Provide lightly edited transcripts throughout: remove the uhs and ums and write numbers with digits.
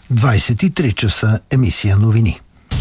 23 часа емисия новини.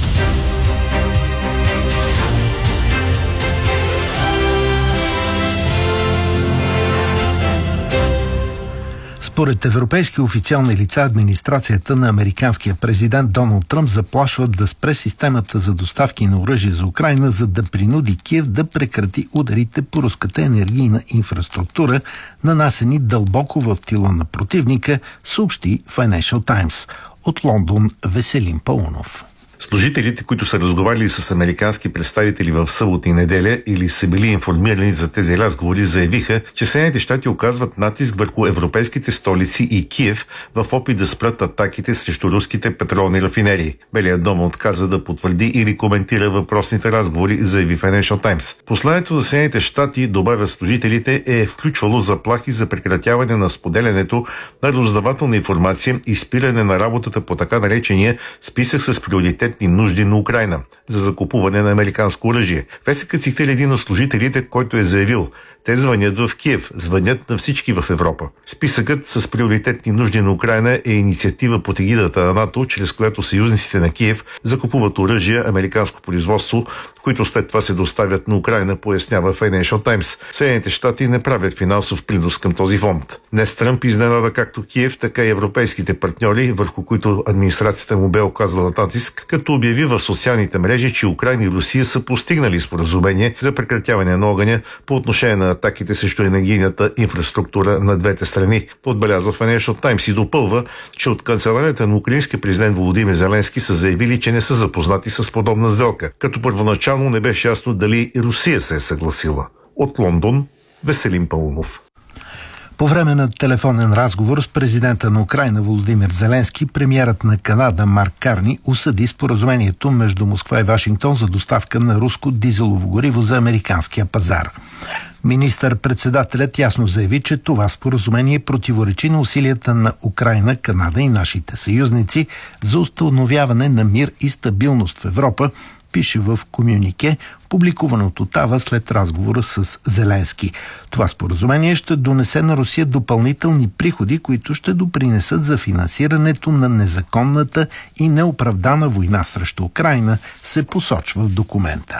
Според европейски официални лица, администрацията на американския президент Доналд Тръмп заплашва да спре системата за доставки на оръжие за Украйна, за да принуди Киев да прекрати ударите по руската енергийна инфраструктура, нанасени дълбоко в тила на противника, съобщи Financial Times. От Лондон Веселин Паунов. Служителите, които са разговаряли с американски представители в събота и неделя или са били информирани за тези разговори, заявиха, че Съединените щати оказват натиск върху европейските столици и Киев в опит да спрат атаките срещу руските петролни рафинерии. Белият дом отказа да потвърди или коментира въпросните разговори, заяви Financial Times. Посланието за Съединените щати, добавят служителите, е включвало заплахи за прекратяване на споделянето на разузнавателна информация и спиране на работата по така наречения списък с приоритетни нужди на Украйна за закупуване на американско оръжие. Вестникът цитира един от служителите, който е заявил: те звънят в Киев, звънят на всички в Европа. Списъкът с приоритетни нужди на Украйна е инициатива под егидата на НАТО, чрез която съюзниците на Киев закупуват оръжие американско производство, които след това се доставят на Украйна, пояснява Financial Times. Съединените щати не правят финансов принос към този фонд. Днес Тръмп изненада както Киев, така и европейските партньори, върху които администрацията му бе оказала натиск, като обяви в социалните мрежи, че Украйна и Русия са постигнали споразумение за прекратяване на огъня по отношение на атаките срещу енергийната инфраструктура на двете страни. Отбелязва Financial Times и допълва, че от канцеларията на украинския президент Володимир Зеленски са заявили, че не са запознати с подобна сделка, като първоначално не беше ясно дали и Русия се е съгласила. От Лондон Веселин Паунов. По време на телефонен разговор с президента на Украйна Володимир Зеленски, премиерът на Канада Марк Карни осъди споразумението между Москва и Вашингтон за доставка на руско дизелово гориво за американския пазар. Министър-председателят ясно заяви, че това споразумение противоречи на усилията на Украйна, Канада и нашите съюзници за установяване на мир и стабилност в Европа, пише в комюнике, публикувано от Отава след разговора с Зеленски. Това споразумение ще донесе на Русия допълнителни приходи, които ще допринесат за финансирането на незаконната и неоправдана война срещу Украйна, се посочва в документа.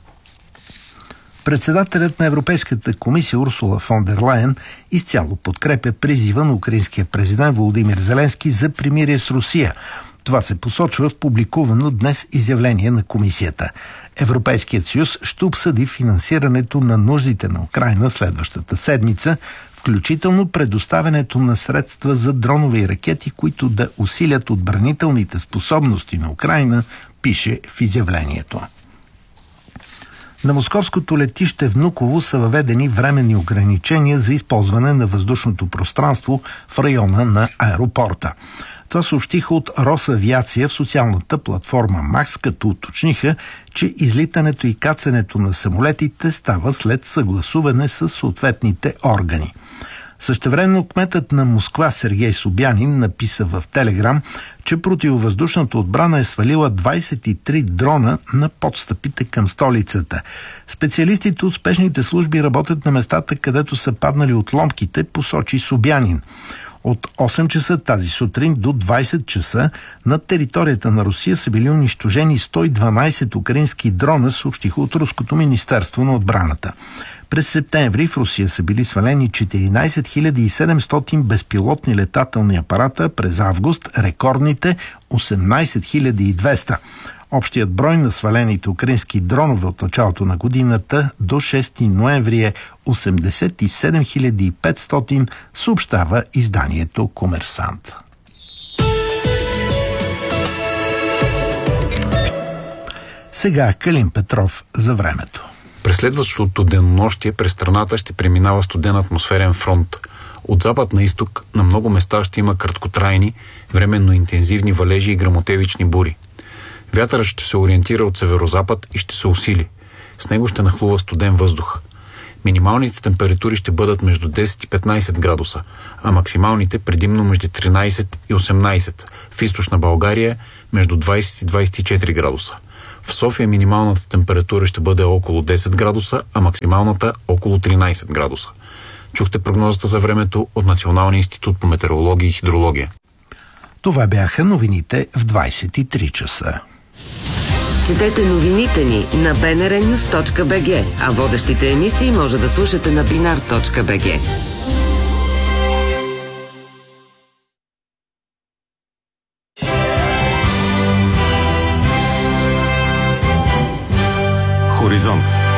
Председателят на Европейската комисия Урсула фон дер Лайен изцяло подкрепя призива на украинския президент Володимир Зеленски за примирие с Русия. Това се посочва в публикувано днес изявление на комисията. Европейският съюз ще обсъди финансирането на нуждите на Украйна следващата седмица, включително предоставянето на средства за дронове и ракети, които да усилят отбранителните способности на Украйна, пише в изявлението. На московското летище Внуково са въведени временни ограничения за използване на въздушното пространство в района на аеропорта. Това съобщиха от Росавиация в социалната платформа Макс, като уточниха, че излитането и кацането на самолетите става след съгласуване с съответните органи. Същевременно кметът на Москва Сергей Собянин написа в Телеграм, че противовъздушната отбрана е свалила 23 дрона на подстъпите към столицата. Специалистите от спешните служби работят на местата, където са паднали отломките, посочи Собянин. От 8 часа тази сутрин до 20 часа над територията на Русия са били унищожени 112 украински дрона, съобщиха от Руското министерство на отбраната. През септември в Русия са били свалени 14 700 безпилотни летателни апарата, през август рекордните 18 200. Общият брой на свалените украински дронове от началото на годината до 6 ноември е 87 500, съобщава изданието Комерсант. Сега Калин Петров за времето. През следващото денонощие през страната ще преминава студен атмосферен фронт. От запад на изток на много места ще има краткотрайни, временно интензивни валежи и гръмотевични бури. Вятърът ще се ориентира от северозапад и ще се усили. С него ще нахлува студен въздух. Минималните температури ще бъдат между 10 и 15 градуса, а максималните предимно между 13 и 18. В източна България между 20 и 24 градуса. В София минималната температура ще бъде около 10 градуса, а максималната около 13 градуса. Чухте прогнозата за времето от Националния институт по метеорология и хидрология. Това бяха новините в 23 часа. Четете новините ни на bnrnews.bg, а водещите емисии може да слушате на binar.bg. Хоризонт.